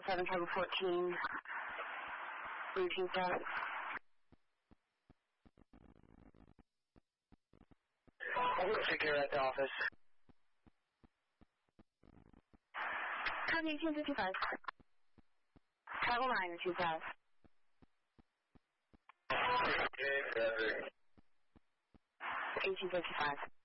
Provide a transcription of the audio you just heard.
7 Travel 14, routine status. I'm going to take care of that at the office. Copy 1855. Travel 9 to pass. Okay, traffic. 1855.